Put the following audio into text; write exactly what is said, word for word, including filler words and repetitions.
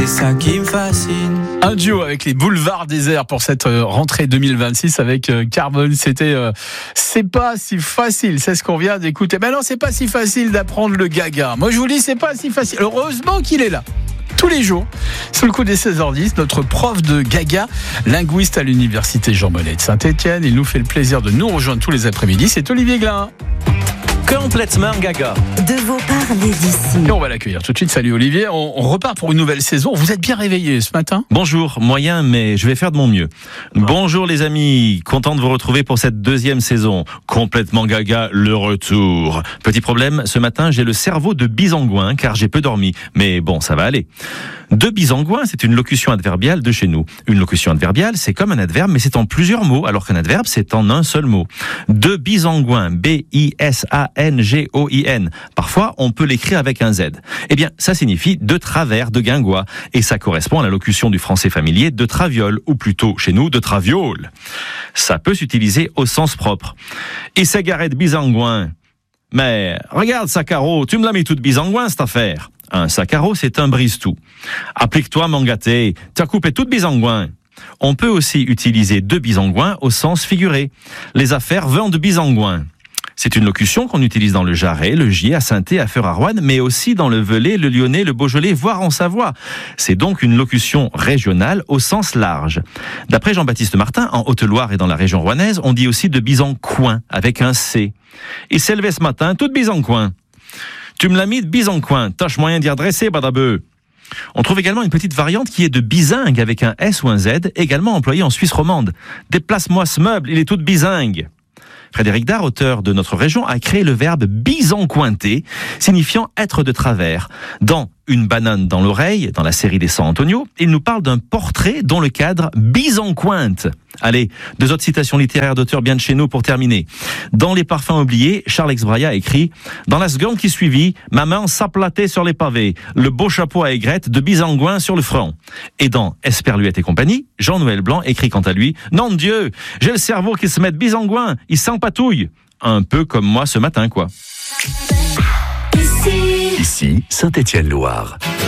C'est ça qui me fascine. Un duo avec les Boulevards Déserts pour cette rentrée deux mille vingt-six avec Carbone. C'était euh, c'est pas si facile, c'est ce qu'on vient d'écouter. Mais non, c'est pas si facile d'apprendre le gaga. Moi je vous dis, c'est pas si facile. Heureusement qu'il est là. Tous les jours, sous le coup des seize heures dix, notre prof de gaga, linguiste à l'université Jean Monnet de Saint-Étienne, il nous fait le plaisir de nous rejoindre tous les après-midi. C'est Olivier Glin. Complètement gaga. De vos parler d'ici. Et on va l'accueillir tout de suite. Salut Olivier, on, on repart pour une nouvelle saison. Vous êtes bien réveillé ce matin ? Bonjour, moyen, mais je vais faire de mon mieux. Bonjour les amis, content de vous retrouver pour cette deuxième saison. Complètement gaga, le retour. Petit problème, ce matin j'ai le cerveau de bisangouin car j'ai peu dormi. Mais bon, ça va aller. De bisangouin, c'est une locution adverbiale de chez nous. Une locution adverbiale, c'est comme un adverbe, mais c'est en plusieurs mots, alors qu'un adverbe, c'est en un seul mot. De bisangouin, B I S A N G O I N. Parfois, on peut l'écrire avec un Z. Eh bien, ça signifie de travers de guingois. Et ça correspond à la locution du français familier de traviole, ou plutôt, chez nous, de traviole. Ça peut s'utiliser au sens propre. Et c'est garé de bisangouin. Mais, regarde, Sacaro, tu me l'as mis toute bisangouin, cette affaire. Un Sacaro, c'est un brise-tout. Applique-toi, mon gâté, t'as coupé toute bisangouin. On peut aussi utiliser de bisangouin au sens figuré. Les affaires vont de bisangouin. C'est une locution qu'on utilise dans le Jarret, le Gier, à Sainté, à Feur-à-Roanne, mais aussi dans le Velay, le Lyonnais, le Beaujolais, voire en Savoie. C'est donc une locution régionale au sens large. D'après Jean-Baptiste Martin, en Haute-Loire et dans la région rouennaise, on dit aussi de bisangouin avec un C. Il s'est levé ce matin, toute bisangouin. Tu me l'as mis de bisangouin, tâche moyen d'y redresser, badabeu. On trouve également une petite variante qui est de bisingue avec un S ou un Z, également employée en Suisse romande. Déplace-moi ce meuble, il est tout bisingue. Frédéric Dard, auteur de Notre région, a créé le verbe bisangouinter, signifiant être de travers. Dans Une banane dans l'oreille, dans la série des San Antonio, il nous parle d'un portrait dont le cadre bisangouinte. Allez, deux autres citations littéraires d'auteurs bien de chez nous pour terminer. Dans Les Parfums oubliés, Charles Exbraya écrit « Dans la seconde qui suivit, ma main s'aplatait sur les pavés, le beau chapeau à aigrette de bisangouin sur le front. » Et dans Esperluette et compagnie, Jean-Noël Blanc écrit quant à lui « Non Dieu, j'ai le cerveau qui se met de bisangouin, il s'empatouille. » Un peu comme moi ce matin, quoi. Ici, Ici, Saint-Étienne-Loire.